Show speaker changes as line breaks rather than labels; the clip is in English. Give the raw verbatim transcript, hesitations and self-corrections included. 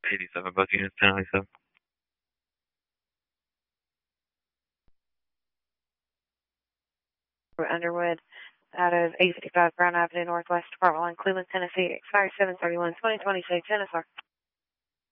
eighty-seven, both units, ten ninety-seven.
Underwood out of eight fifty-five Brown Avenue Northwest, Department one, Cleveland, Tennessee, expires seven thirty-one twenty twenty-six, N S R.